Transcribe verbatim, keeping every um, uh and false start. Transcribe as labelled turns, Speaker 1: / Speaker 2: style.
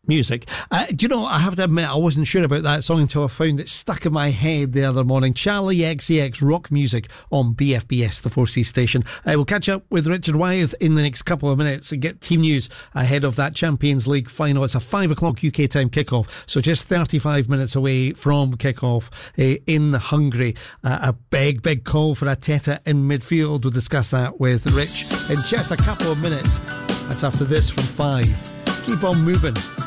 Speaker 1: music. Uh, do you know, I have to admit, I wasn't sure about that song until I found it stuck in my head the other morning. Charlie X C X Rock Music on B F B S, the four C station. Uh, we'll catch up with Richard Wyeth in the next couple of minutes and get team news ahead of that Champions League final. It's a five o'clock U K time kickoff, so just thirty-five minutes away from kickoff uh, in Hungary. Uh, a big, big call for Arteta in midfield. We'll discuss that with Rich in just a couple of minutes. That's after this from five. Keep on moving.